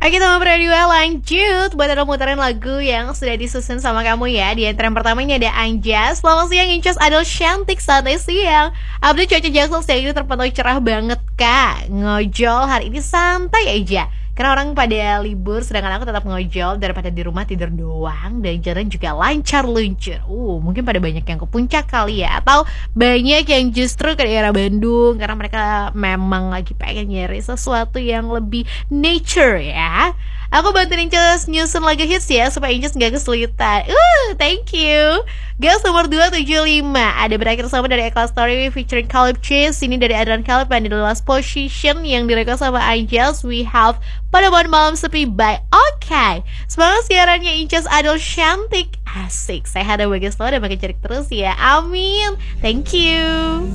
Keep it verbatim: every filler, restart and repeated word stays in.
Oke, teman berdua lanjut buat ada muterin lagu yang sudah disusun sama kamu ya. Di antara yang pertama ini ada Anjas. Selamat siang Incas Adel Cantik, santai siang. Update cuaca Jaksel siang ini terpantau cerah banget kak. Ngojol hari ini santai aja karena orang pada libur, sedangkan aku tetap ngojol daripada di rumah tidur doang. Dan jalan juga lancar luncur. Uh, mungkin pada banyak yang ke puncak kali ya, atau banyak yang justru ke daerah Bandung karena mereka memang lagi pengen nyari sesuatu yang lebih nature ya. Aku bantuin Incas nyusun lagu hits ya supaya Incas gak kesulitan. Uh, thank you. Gas nomor dua tujuh lima ada berakhir sama dari Eka Story featuring Caleb Chase. Ini dari Adrian Caleb yang di The Last Position yang direkod sama Anjas. We have Pada Malam Sepi by Okay. Semangat siarannya Incas Adel Cantik. Asik, sehat dan bahagia selalu dan makin cerik terus ya. Amin. Thank you.